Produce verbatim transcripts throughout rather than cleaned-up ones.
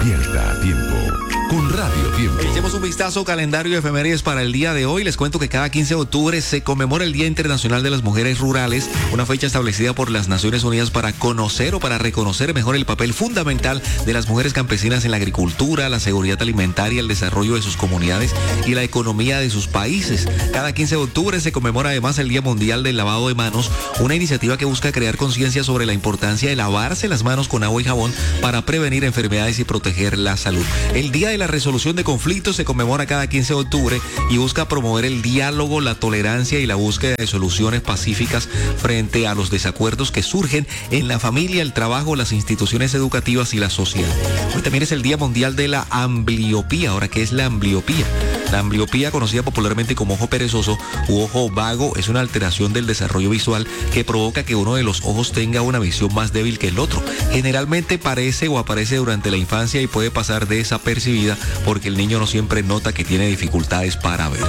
Despierta a tiempo con Radio Tiempo. Echemos un vistazo al calendario de efemérides para el día de hoy. Les cuento que cada quince de octubre se conmemora el Día Internacional de las Mujeres Rurales, una fecha establecida por las Naciones Unidas para conocer o para reconocer mejor el papel fundamental de las mujeres campesinas en la agricultura, la seguridad alimentaria, el desarrollo de sus comunidades y la economía de sus países. Cada quince de octubre se conmemora además el Día Mundial del Lavado de Manos, una iniciativa que busca crear conciencia sobre la importancia de lavarse las manos con agua y jabón para prevenir enfermedades y proteger la salud. El Día de la Resolución de Conflictos se conmemora cada quince de octubre y busca promover el diálogo, la tolerancia y la búsqueda de soluciones pacíficas frente a los desacuerdos que surgen en la familia, el trabajo, las instituciones educativas y la sociedad. Hoy también es el Día Mundial de la Ambliopía. Ahora, ¿qué es la ambliopía? La ambliopía, conocida popularmente como ojo perezoso u ojo vago, es una alteración del desarrollo visual que provoca que uno de los ojos tenga una visión más débil que el otro. Generalmente parece o aparece durante la infancia y puede pasar desapercibida porque el niño no siempre nota que tiene dificultades para ver.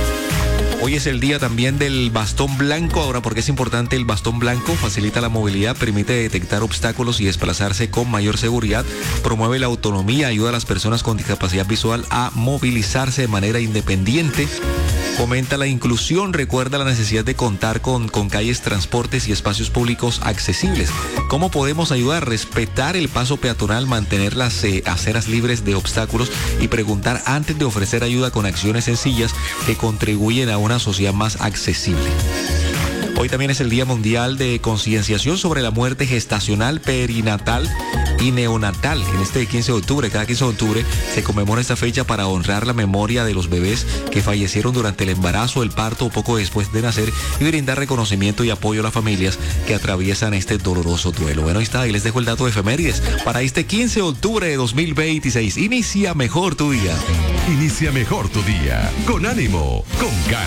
Hoy es el día también del bastón blanco. Ahora, ¿por qué es importante el bastón blanco? Facilita la movilidad, permite detectar obstáculos y desplazarse con mayor seguridad, promueve la autonomía, ayuda a las personas con discapacidad visual a movilizarse de manera independiente, fomenta la inclusión, recuerda la necesidad de contar con, con calles, transportes y espacios públicos accesibles. ¿Cómo podemos ayudar? Respetar el paso peatonal, mantener las eh, aceras libres de obstáculos y preguntar antes de ofrecer ayuda con acciones sencillas que contribuyen a una sociedad más accesible. Hoy también es el Día Mundial de Concienciación sobre la muerte gestacional, perinatal y neonatal. En este quince de octubre, cada quince de octubre, se conmemora esta fecha para honrar la memoria de los bebés que fallecieron durante el embarazo, el parto o poco después de nacer y brindar reconocimiento y apoyo a las familias que atraviesan este doloroso duelo. Bueno, ahí está, y les dejo el dato de efemérides para este quince de octubre de dos mil veintiséis. Inicia mejor tu día. Inicia mejor tu día con ánimo, con ganas.